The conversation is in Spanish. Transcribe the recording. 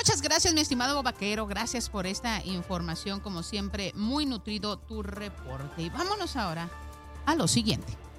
Muchas gracias, mi estimado vaquero. Gracias por esta información. Como siempre, muy nutrido tu reporte. Y vámonos ahora a lo siguiente.